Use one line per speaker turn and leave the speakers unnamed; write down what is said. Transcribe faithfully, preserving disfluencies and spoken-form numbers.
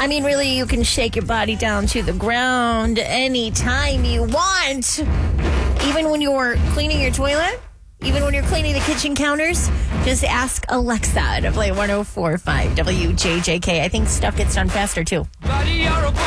I mean, really, you can shake your body down to the ground anytime you want. Even when you're cleaning your toilet, even when you're cleaning the kitchen counters, just ask Alexa to play one oh four point five W J J K. I think stuff gets done faster, too.